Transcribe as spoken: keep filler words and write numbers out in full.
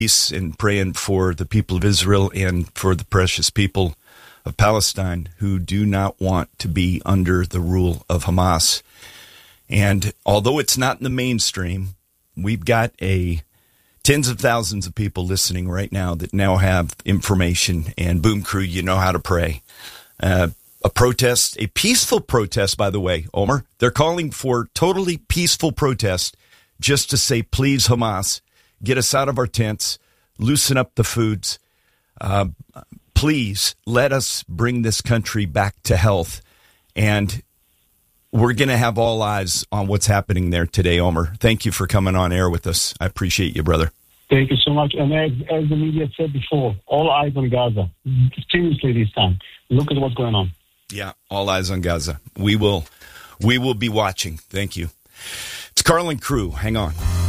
peace and praying for the people of Israel and for the precious people of Palestine who do not want to be under the rule of Hamas. And although it's not in the mainstream, we've got a tens of thousands of people listening right now that now have information. And Boom Crew, you know how to pray. Uh, a protest, a peaceful protest, by the way, Omer. They're calling for totally peaceful protest just to say, please, Hamas, get us out of our tents, loosen up the foods. Uh, please let us bring this country back to health. And we're going to have all eyes on what's happening there today, Omer. Thank you for coming on air with us. I appreciate you, brother. Thank you so much. And as, as the media said before, all eyes on Gaza. Seriously this time. Look at what's going on. Yeah, all eyes on Gaza. We will, we will be watching. Thank you. It's Carlin Crew. Hang on.